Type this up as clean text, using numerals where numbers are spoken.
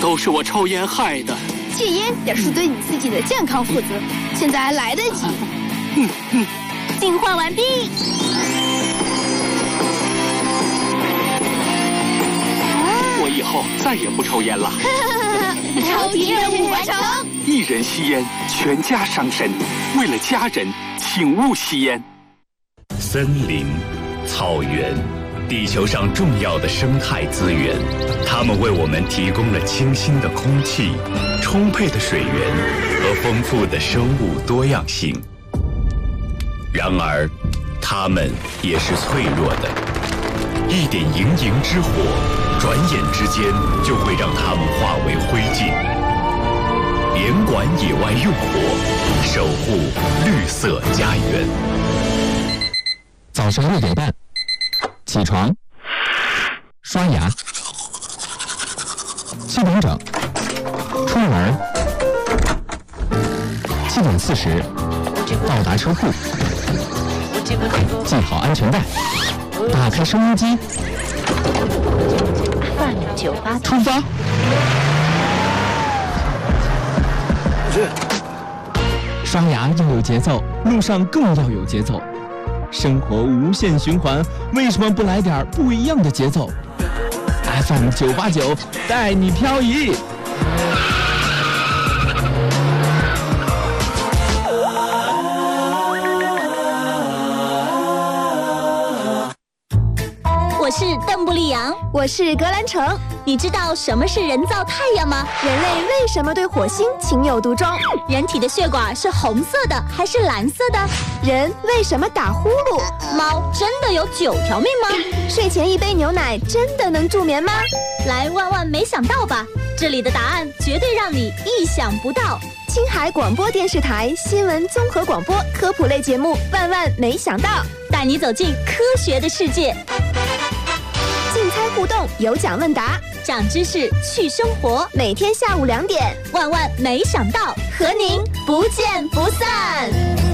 都是我抽烟害的。 戒烟表示对你自己的健康负责，现在还来得及。 净化完毕。 我以后再也不抽烟了。 超级任务完成！ 一人吸烟，全家伤身。为了家人，请勿吸烟。 森林、草原，地球上重要的生态资源，它们为我们提供了清新的空气、充沛的水源和丰富的生物多样性。然而，它们也是脆弱的，一点营营之火，转眼之间就会让它们化为灰烬。联管野外用火，守护绿色家园。 早上6点半，起床，刷牙，7点整，出门，7点40，到达车库，系好安全带，打开收音机，出发。刷牙要有节奏，路上更要有节奏。生活无限循环，为什么不来点不一样的节奏 ？FM 989带你漂移。 我是邓布利扬， 我是格兰城。 你知道什么是人造太阳吗？ 人类为什么对火星情有独钟？ 人体的血管是红色的还是蓝色的？ 人为什么打呼噜？ 猫真的有9条命吗？ 睡前一杯牛奶真的能助眠吗？ 来万万没想到吧，这里的答案绝对让你意想不到。 青海广播电视台新闻综合广播科普类节目《万万没想到》， 带你走进科学的世界。 竞猜互动，有奖问答， 长知识，去生活。 每天下午2点， 万万没想到， 和您不见不散。